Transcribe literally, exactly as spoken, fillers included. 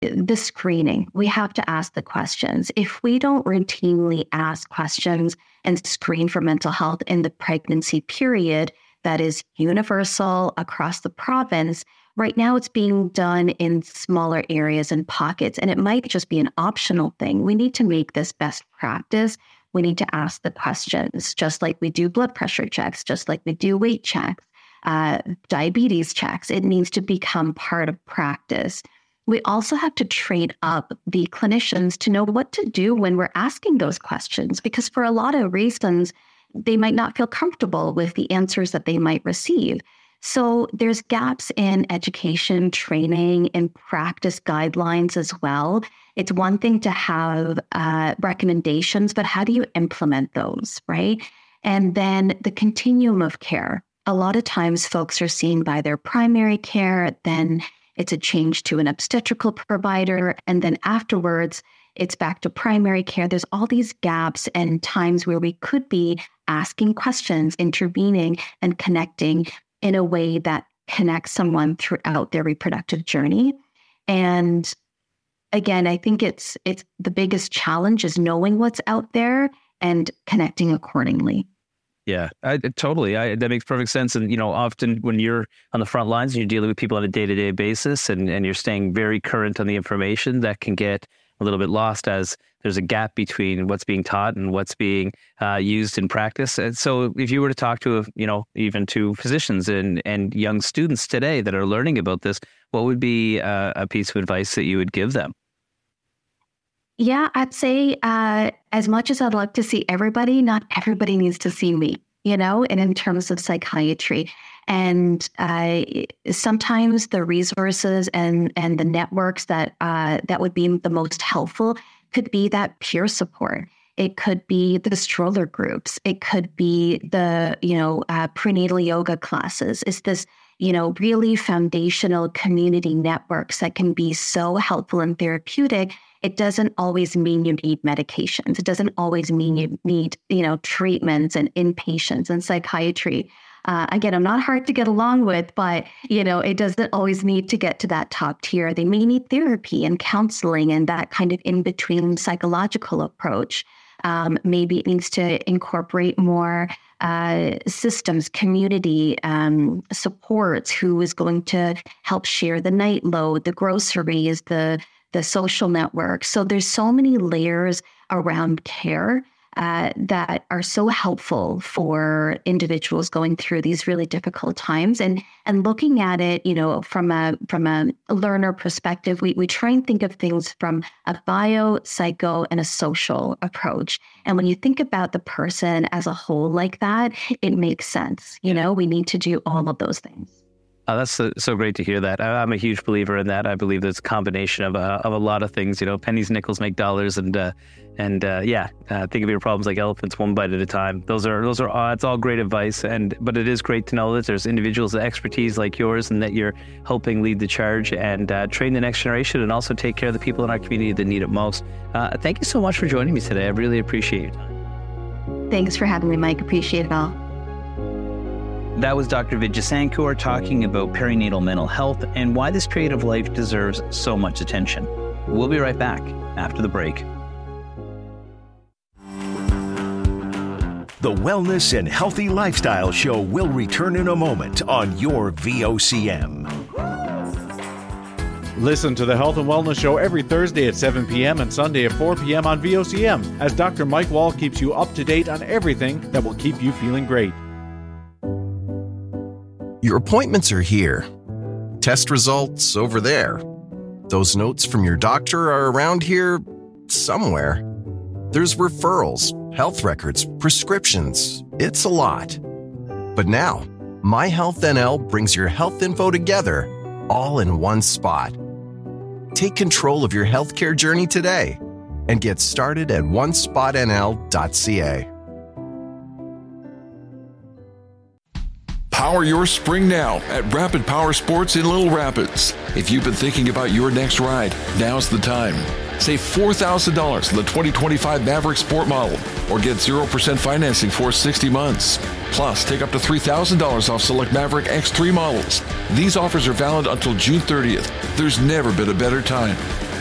the screening. We have to ask the questions. If we don't routinely ask questions and screen for mental health in the pregnancy period, that is universal across the province. Right now, it's being done in smaller areas and pockets, and it might just be an optional thing. We need to make this best practice. We need to ask the questions, just like we do blood pressure checks, just like we do weight checks, uh, diabetes checks. It needs to become part of practice. We also have to train up the clinicians to know what to do when we're asking those questions, because for a lot of reasons, they might not feel comfortable with the answers that they might receive. So there's gaps in education, training, and practice guidelines as well. It's one thing to have uh, recommendations, but how do you implement those, right? And then the continuum of care. A lot of times folks are seen by their primary care, then it's a change to an obstetrical provider, and then afterwards, it's back to primary care. There's all these gaps and times where we could be asking questions, intervening, and connecting in a way that connects someone throughout their reproductive journey. And again, I think it's it's the biggest challenge is knowing what's out there and connecting accordingly. Yeah, I, totally. I, that makes perfect sense. And, you know, often when you're on the front lines and you're dealing with people on a day-to-day basis and, and you're staying very current on the information, that can get a little bit lost as there's a gap between what's being taught and what's being uh, used in practice. And so if you were to talk to, you know, even to physicians and, and young students today that are learning about this, what would be a, a piece of advice that you would give them? Yeah, I'd say uh, as much as I'd love to see everybody, not everybody needs to see me, you know, and in terms of psychiatry. And uh, sometimes the resources and, and the networks that uh, that would be the most helpful could be that peer support. It could be the stroller groups. It could be the, you know, uh, prenatal yoga classes. It's this, you know, really foundational community networks that can be so helpful and therapeutic. It doesn't always mean you need medications. It doesn't always mean you need, you know, treatments and inpatients and psychiatry. Uh, again, I'm not hard to get along with, but, you know, it doesn't always need to get to that top tier. They may need therapy and counseling and that kind of in-between psychological approach. Um, maybe it needs to incorporate more uh, systems, community um, supports, who is going to help share the night load, the groceries, the the social network. So there's so many layers around care uh, that are so helpful for individuals going through these really difficult times. And and looking at it, you know, from a from a learner perspective, we we try and think of things from a bio, psycho, and a social approach. And when you think about the person as a whole like that, it makes sense. You know, we need to do all of those things. Oh, that's so, so great to hear that. I, I'm a huge believer in that. I believe there's a combination of uh, of a lot of things. You know, pennies, nickels make dollars, and uh, and uh, yeah, uh, think of your problems like elephants, one bite at a time. Those are those are uh, it's all great advice. And but it is great to know that there's individuals with expertise like yours, and that you're helping lead the charge and uh, train the next generation, and also take care of the people in our community that need it most. Uh, thank you so much for joining me today. I really appreciate your time. Thanks for having me, Mike. Appreciate it all. That was Doctor Vidya Sankor talking about perinatal mental health and why this period of life deserves so much attention. We'll be right back after the break. The Wellness and Healthy Lifestyle Show will return in a moment on your V O C M. Listen to the Health and Wellness Show every Thursday at seven p.m. and Sunday at four p.m. on V O C M as Doctor Mike Wall keeps you up to date on everything that will keep you feeling great. Your appointments are here. Test results over there. Those notes from your doctor are around here somewhere. There's referrals, health records, prescriptions. It's a lot. But now, MyHealthNL brings your health info together, all in one spot. Take control of your healthcare journey today and get started at one spot N L dot C A. Power your spring now at Rapid Power Sports in Little Rapids. If you've been thinking about your next ride, now's the time. Save four thousand dollars on the twenty twenty-five Maverick Sport model or get zero percent financing for sixty months. Plus, take up to three thousand dollars off select Maverick X three models. These offers are valid until June thirtieth. There's never been a better time.